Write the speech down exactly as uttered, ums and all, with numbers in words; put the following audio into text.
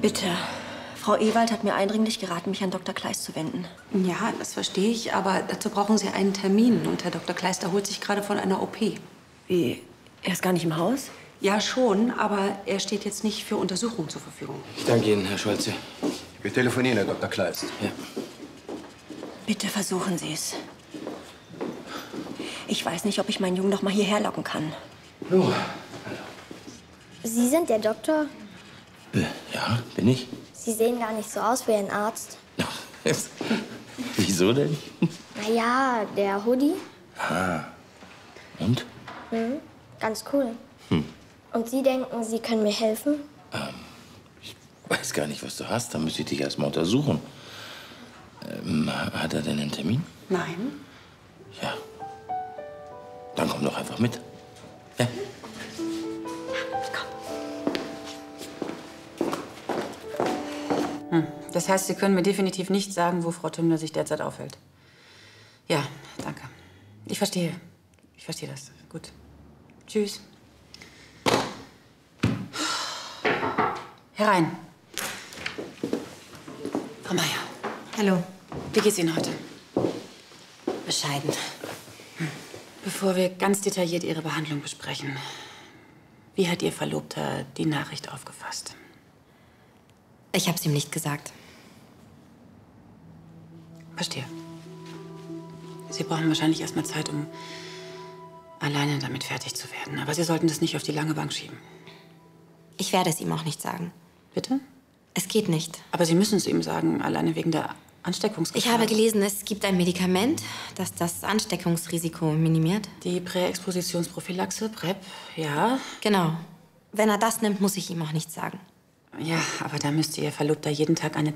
Bitte. Frau Ewald hat mir eindringlich geraten, mich an Doktor Kleist zu wenden. Ja, das verstehe ich, aber dazu brauchen Sie einen Termin. Und Herr Doktor Kleist erholt sich gerade von einer O P. Wie? Er ist gar nicht im Haus? Ja, schon, aber er steht jetzt nicht für Untersuchungen zur Verfügung. Ich danke Ihnen, Herr Scholze. Wir telefonieren, Herr Doktor Kleist. Ja. Bitte versuchen Sie es. Ich weiß nicht, ob ich meinen Jungen noch mal hierher locken kann. Oh. Sie sind der Doktor? Äh, ja, bin ich? Sie sehen gar nicht so aus wie ein Arzt. Ach, wieso denn? Na ja, der Hoodie. Ah. Und? Hm, ganz cool. Hm. Und Sie denken, Sie können mir helfen? Ähm, ich weiß gar nicht, was du hast. Da müsste ich dich erst mal untersuchen. Ähm, hat er denn einen Termin? Nein. Ja. Dann komm doch einfach mit. Ja. Hm. Das heißt, Sie können mir definitiv nicht sagen, wo Frau Tümmler sich derzeit aufhält. Ja, danke. Ich verstehe. Ich verstehe das. Gut. Tschüss. Herein. Frau Meier. Hallo. Wie geht's Ihnen heute? Bescheiden. Bevor wir ganz detailliert Ihre Behandlung besprechen, wie hat Ihr Verlobter die Nachricht aufgefasst? Ich hab's ihm nicht gesagt. Verstehe. Sie brauchen wahrscheinlich erst mal Zeit, um alleine damit fertig zu werden. Aber Sie sollten das nicht auf die lange Bank schieben. Ich werde es ihm auch nicht sagen. Bitte? Es geht nicht. Aber Sie müssen es ihm sagen, alleine wegen der Ansteckungsgefahr. Ich habe gelesen, es gibt ein Medikament, das das Ansteckungsrisiko minimiert. Die Präexpositionsprophylaxe, PrEP, ja. Genau. Wenn er das nimmt, muss ich ihm auch nichts sagen. Ja, aber da müsste Ihr Verlobter jeden Tag eine